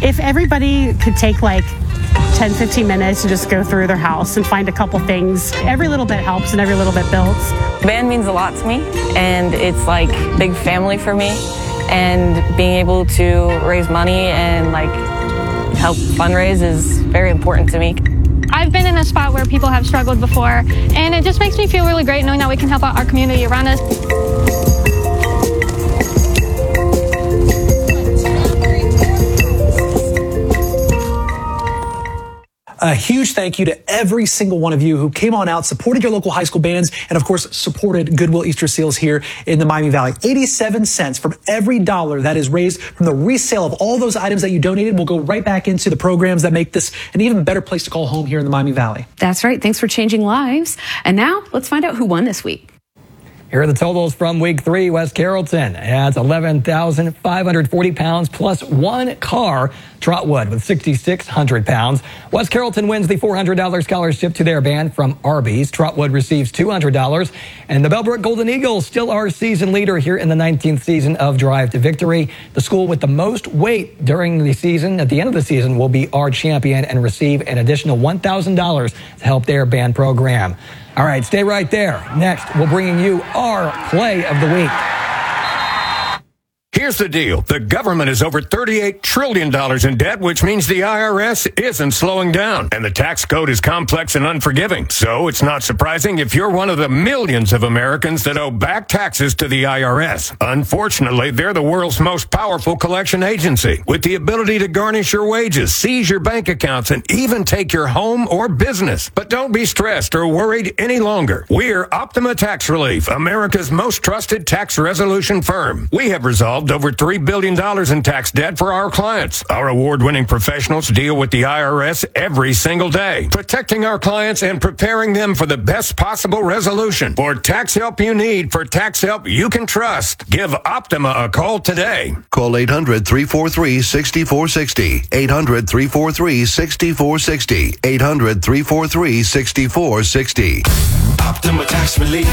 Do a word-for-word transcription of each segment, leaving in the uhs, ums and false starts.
If everybody could take like ten, fifteen minutes to just go through their house and find a couple things, every little bit helps and every little bit builds. The band means a lot to me, and it's like big family for me, and being able to raise money and like help fundraise is very important to me. I've been in a spot where people have struggled before, and it just makes me feel really great knowing that we can help out our community around us. A huge thank you to every single one of you who came on out, supported your local high school bands, and of course, supported Goodwill Easter Seals here in the Miami Valley. eighty-seven cents from every dollar that is raised from the resale of all those items that you donated will go right back into the programs that make this an even better place to call home here in the Miami Valley. That's right. Thanks for changing lives. And now let's find out who won this week. Here are the totals from week three. West Carrollton has eleven thousand five hundred forty pounds plus one car. Trotwood with six thousand six hundred pounds. West Carrollton wins the four hundred dollars scholarship to their band from Arby's. Trotwood receives two hundred dollars. And the Bellbrook Golden Eagles, still our season leader here in the nineteenth season of Drive to Victory. The school with the most weight during the season, at the end of the season, will be our champion and receive an additional one thousand dollars to help their band program. All right, stay right there. Next, we're bringing you our play of the week. Here's the deal. The government is over thirty-eight trillion dollars in debt, which means the I R S isn't slowing down. And the tax code is complex and unforgiving. So it's not surprising if you're one of the millions of Americans that owe back taxes to the I R S. Unfortunately, they're the world's most powerful collection agency, with the ability to garnish your wages, seize your bank accounts, and even take your home or business. But don't be stressed or worried any longer. We're Optima Tax Relief, America's most trusted tax resolution firm. We have resolved over three billion dollars in tax debt for our clients. Our award-winning professionals deal with the I R S every single day, protecting our clients and preparing them for the best possible resolution. For tax help you need, for tax help you can trust, give Optima a call today. Call eight hundred, three four three, six four six zero. eight hundred, three four three, six four six zero. eight hundred, three four three, six four six zero. Optima Tax Relief.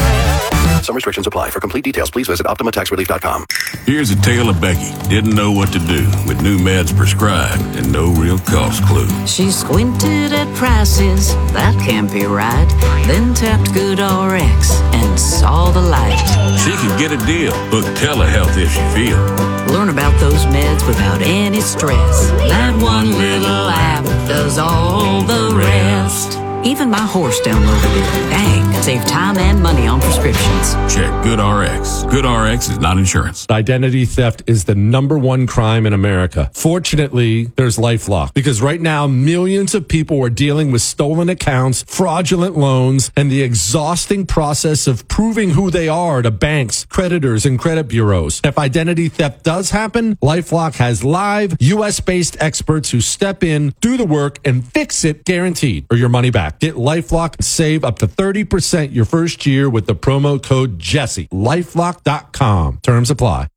Some restrictions apply. For complete details, please visit Optima Tax Relief dot com. Here's a tale of Becky. Didn't know what to do with new meds prescribed and no real cost clue. She squinted at prices, that can't be right. Then tapped GoodRx and saw the light. She could get a deal. Book telehealth if she feel. Learn about those meds without any stress. That one little app does all the rest. Even my horse downloaded it. Dang, save time and money on prescriptions. Check GoodRx. GoodRx is not insurance. Identity theft is the number one crime in America. Fortunately, there's LifeLock, because right now millions of people are dealing with stolen accounts, fraudulent loans, and the exhausting process of proving who they are to banks, creditors, and credit bureaus. If identity theft does happen, LifeLock has live U S-based experts who step in, do the work, and fix it, guaranteed, or your money back. Get LifeLock and save up to thirty percent your first year with the promo code Jesse. LifeLock dot com. Terms apply.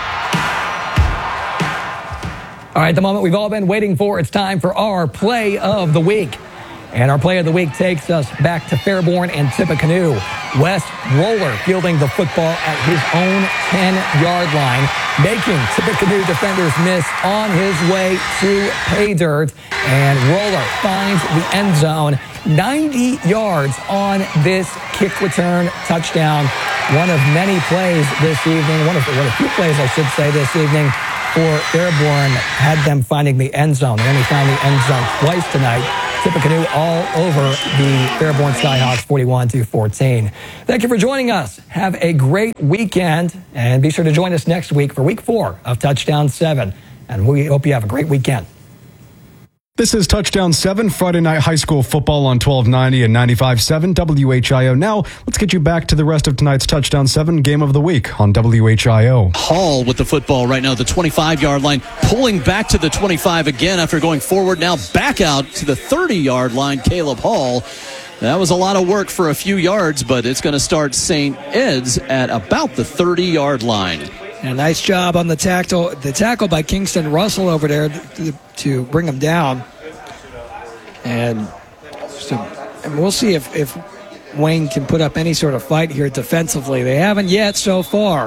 All right, the moment we've all been waiting for. It's time for our play of the week. And our play of the week takes us back to Fairborn and Tippecanoe. West Roller fielding the football at his own ten-yard line, making Tippecanoe defenders miss on his way to pay dirt. And Roller finds the end zone, ninety yards on this kick return touchdown. One of many plays this evening, one of, one of few plays, I should say, this evening for Fairborn had them finding the end zone. They only found the end zone twice tonight. Tippecanoe all over the Fairborn Skyhawks, forty-one to fourteen. Thank you for joining us. Have a great weekend, and be sure to join us next week for week four of Touchdown seven. And we hope you have a great weekend. This is Touchdown seven, Friday night high school football on twelve ninety and ninety-five point seven W H I O. Now, let's get you back to the rest of tonight's Touchdown seven game of the week on W H I O. Hall with the football right now, the twenty-five-yard line, pulling back to the twenty-five again after going forward. Now back out to the thirty-yard line, Caleb Hall. That was a lot of work for a few yards, but it's going to start Saint Ed's at about the thirty-yard line. And a nice job on the tackle, the tackle by Kingston Russell over there to, to bring him down. And, so, and we'll see if, if Wayne can put up any sort of fight here defensively. They haven't yet so far.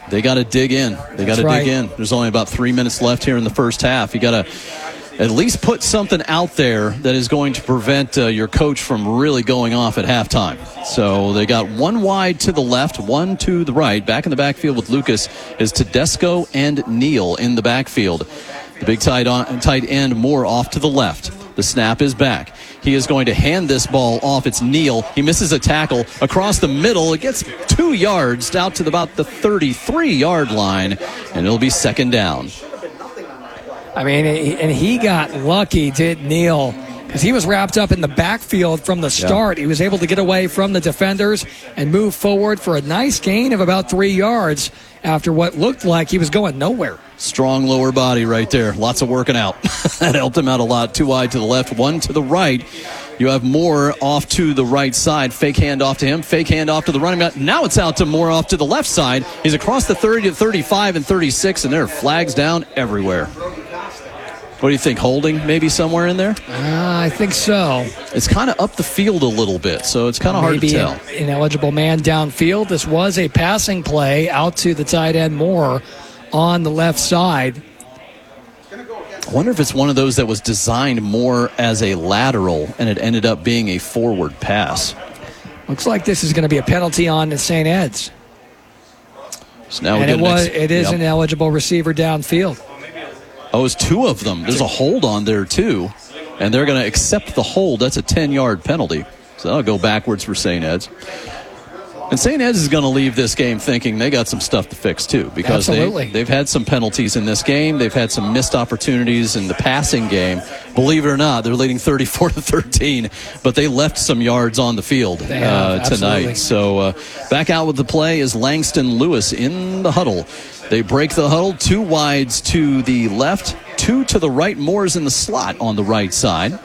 They got to dig in. They got to right. dig in. There's only about three minutes left here in the first half. You got to at least put something out there that is going to prevent uh, your coach from really going off at halftime. So they got one wide to the left, one to the right. Back in the backfield with Lucas is Tedesco and Neal in the backfield. The big tight, on, tight end Moore off to the left. The snap is back. He is going to hand this ball off. It's Neal. He misses a tackle across the middle. It gets two yards out to about the thirty-three-yard line, and it'll be second down. I mean, and he got lucky, did Neal, because he was wrapped up in the backfield from the start. Yeah. He was able to get away from the defenders and move forward for a nice gain of about three yards after what looked like he was going nowhere. Strong lower body right there. Lots of working out. That helped him out a lot. Two wide to the left, one to the right. You have Moore off to the right side. Fake hand off to him. Fake hand off to the running back. Now it's out to Moore off to the left side. He's across the thirty to thirty-five and thirty-six, and there are flags down everywhere. What do you think? Holding maybe somewhere in there? Uh, I think so. It's kind of up the field a little bit, so it's kind of hard to tell. Maybe an ineligible man downfield. This was a passing play out to the tight end Moore on the left side. I wonder if it's one of those that was designed more as a lateral and it ended up being a forward pass. Looks like this is going to be a penalty on Saint Ed's. So now and we it was next, it is yep. an eligible receiver downfield. Oh, it's two of them. There's a hold on there too, and they're going to accept the hold. That's a ten-yard penalty, so that'll go backwards for Saint Ed's. And Saint Ed's is going to leave this game thinking they got some stuff to fix too, because Absolutely. they, they've had some penalties in this game. They've had some missed opportunities in the passing game. Believe it or not, they're leading thirty-four to thirteen, but they left some yards on the field They have, uh, tonight. absolutely. So uh, back out with the play is Langston Lewis in the huddle. They break the huddle, two wides to the left, two to the right. Moore's in the slot on the right side.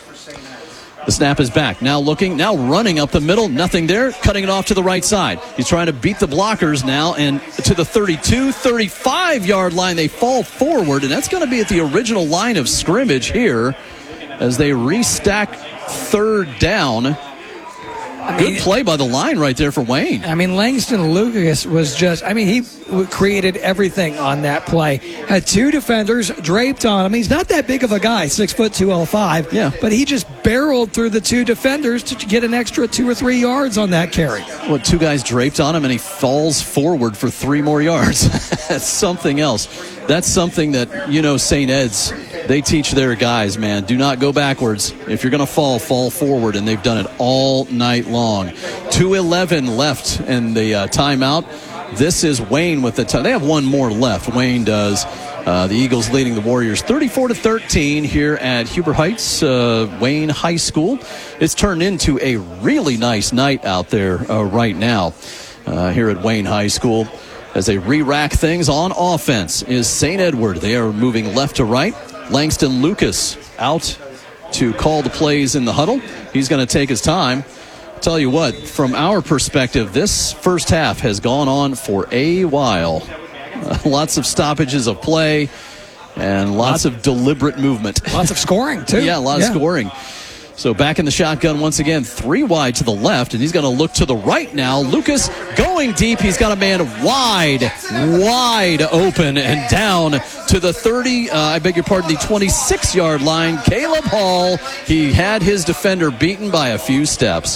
The snap is back. Now looking, now running up the middle. Nothing there. Cutting it off to the right side. He's trying to beat the blockers now, and to the thirty-two, thirty-five-yard line. They fall forward, and that's going to be at the original line of scrimmage here as they restack third down. I Good mean, play by the line right there for Wayne. I mean, Langston Lucas was just, I mean, he created everything on that play. Had two defenders draped on him. He's not that big of a guy, six foot two oh five. Yeah. But he just barreled through the two defenders to get an extra two or three yards on that carry. What, two guys draped on him and he falls forward for three more yards. That's something else. That's something that, you know, Saint Ed's, they teach their guys, man. Do not go backwards. If you're going to fall, fall forward, and they've done it all night long. two eleven left in the uh, timeout. This is Wayne with the time. They have one more left. Wayne does. Uh, the Eagles leading the Warriors thirty-four to thirteen here at Huber Heights, uh, Wayne High School. It's turned into a really nice night out there uh, right now uh, here at Wayne High School. As they re-rack things on offense is Saint Edward. They are moving left to right. Langston Lucas out to call the plays in the huddle. He's going to take his time. Tell you what, from our perspective, this first half has gone on for a while. Uh, lots of stoppages of play and lots of deliberate movement. Lots of scoring, too. Yeah, a lot yeah. of scoring. So back in the shotgun once again, three wide to the left, and he's going to look to the right now. Lucas going deep. He's got a man wide, wide open and down to the thirty, uh, I beg your pardon, the twenty-six-yard line. Caleb Hall, he had his defender beaten by a few steps.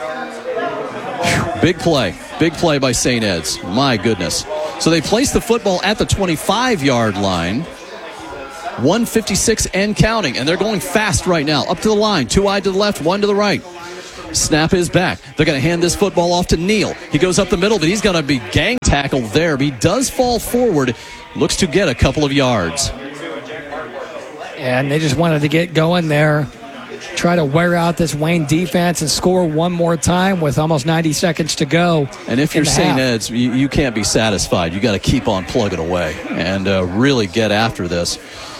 Whew, big play. Big play by Saint Ed's. My goodness. So they place the football at the twenty-five-yard line. one fifty-six and counting, and they're going fast right now. Up to the line, two wide to the left, one to the right. Snap is back. They're going to hand this football off to Neal. He goes up the middle, but he's going to be gang tackled there. But he does fall forward, looks to get a couple of yards. And they just wanted to get going there, try to wear out this Wayne defense and score one more time with almost ninety seconds to go. And if you're Saint Ed's, you, you can't be satisfied. You got to keep on plugging away and uh, really get after this.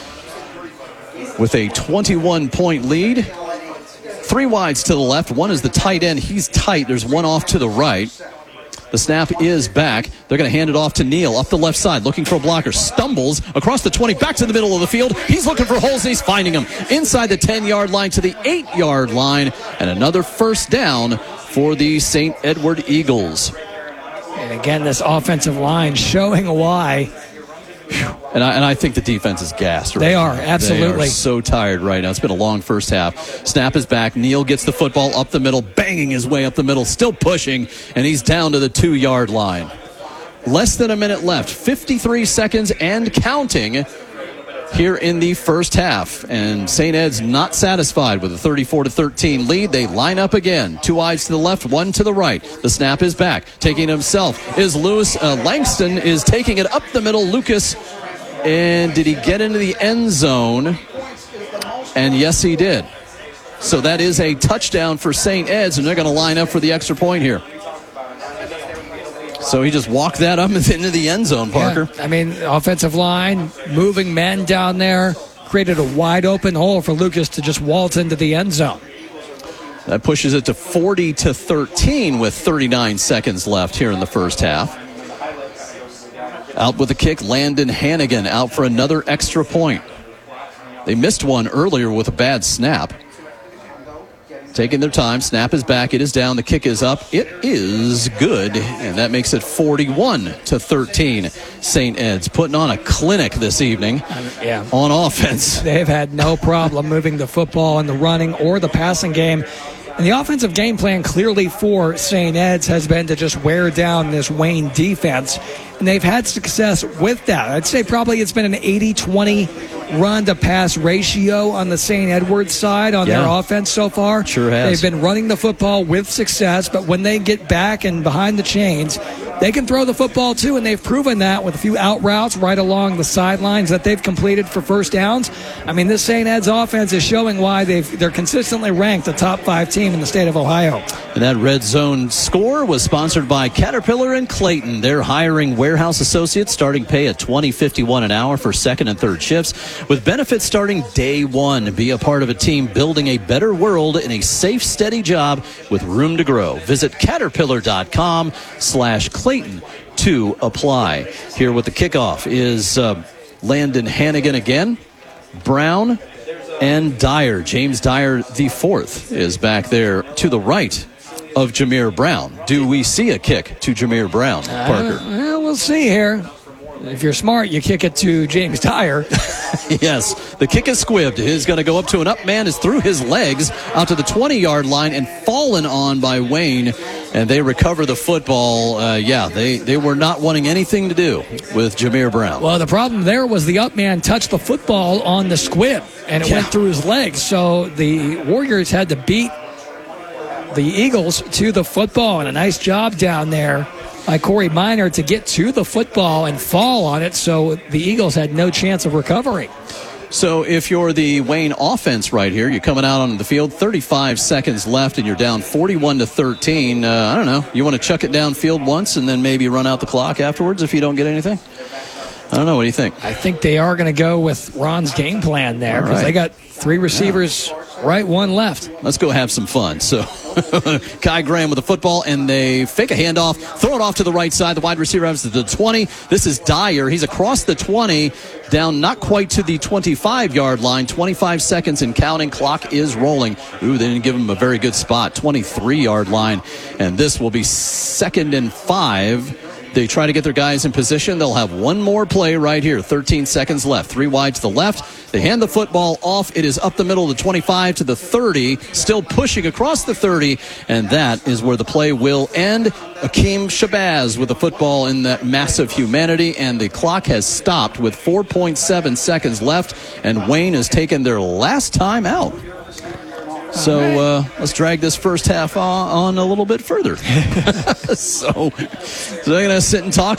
With a twenty-one point lead, three wides to the left. One is the tight end. He's tight. There's one off to the right. The snap is back. They're going to hand it off to Neal up the left side, looking for a blocker. Stumbles across the twenty, back to the middle of the field. He's looking for holes, and he's finding them. Inside the ten-yard line to the eight-yard line, and another first down for the Saint Edward Eagles. And again, this offensive line showing why. And I, and I think the defense is gassed. Right They are, now. absolutely. They are so tired right now. It's been a long first half. Snap is back. Neal gets the football up the middle, banging his way up the middle, still pushing, and he's down to the two-yard line. Less than a minute left. fifty-three seconds and counting here in the first half. And Saint Ed's not satisfied with a thirty-four to thirteen lead. They line up again. Two eyes to the left, one to the right. The snap is back. Taking it himself is Lewis. Uh, Langston is taking it up the middle. Lucas. And did he get into the end zone? And yes, he did. So that is a touchdown for Saint Ed's, and they're going to line up for the extra point here. So he just walked that up into the end zone, Parker. Yeah, I mean, offensive line, moving men down there, created a wide open hole for Lucas to just waltz into the end zone. That pushes it to forty to thirteen with thirty-nine seconds left here in the first half. Out with the kick, Landon Hannigan out for another extra point. They missed one earlier with a bad snap. Taking their time, snap is back, it is down, the kick is up, it is good, and that makes it forty-one to thirteen. Saint Ed's putting on a clinic this evening yeah. on offense. They've had no problem moving the football in the running or the passing game. And the offensive game plan clearly for Saint Ed's has been to just wear down this Wayne defense. And they've had success with that. I'd say probably it's been an eighty twenty run-to-pass ratio on the Saint Edward's side on yeah. their offense so far. Sure has. They've been running the football with success, but when they get back and behind the chains, they can throw the football too, and they've proven that with a few out routes right along the sidelines that they've completed for first downs. I mean, this Saint Ed's offense is showing why they've, they're consistently ranked the top five team in the state of Ohio. And that red zone score was sponsored by Caterpillar and Clayton. They're hiring warehouse associates, starting pay at twenty fifty-one an hour for second and third shifts, with benefits starting day one. Be a part of a team building a better world in a safe, steady job with room to grow. Visit caterpillar.com slash Clayton to apply. Here with the kickoff is uh, Landon Hannigan again, Brown, and Dyer. James Dyer the fourth is back there to the right of Jameer Brown. Do we see a kick to Jameer Brown, Parker? Uh, well, we'll see here. If you're smart, you kick it to James Dyer. Yes, the kick is squibbed. It is going to go up to an up man, is through his legs out to the twenty-yard line and fallen on by Wayne, and they recover the football. Uh, yeah, they, they were not wanting anything to do with Jameer Brown. Well, the problem there was the up man touched the football on the squib, and it Yeah. went through his legs. So the Warriors had to beat the Eagles to the football, and a nice job down there by Corey Minor to get to the football and fall on it, so the Eagles had no chance of recovering. So if you're the Wayne offense right here, you're coming out on the field, thirty-five seconds left, and you're down forty-one to thirteen. Uh, I don't know. You want to chuck it downfield once and then maybe run out the clock afterwards if you don't get anything? I don't know. What do you think? I think they are going to go with Ron's game plan there because right. they got three receivers yeah. right, one left. Let's go have some fun. So Kai Graham with the football, and they fake a handoff, throw it off to the right side. The wide receiver has to the twenty. This is Dyer. He's across the twenty, down not quite to the twenty-five-yard line. twenty-five seconds and counting. Clock is rolling. Ooh, they didn't give him a very good spot. twenty-three-yard line, and this will be second and five. They try to get their guys in position. They'll have one more play right here. thirteen seconds left. Three wide to the left. They hand the football off. It is up the middle of the twenty-five to the thirty. Still pushing across the thirty. And that is where the play will end. Akeem Shabazz with the football in that massive humanity. And the clock has stopped with four point seven seconds left. And Wayne has taken their last time out. So uh, let's drag this first half on, on a little bit further. so, so they're going to sit and talk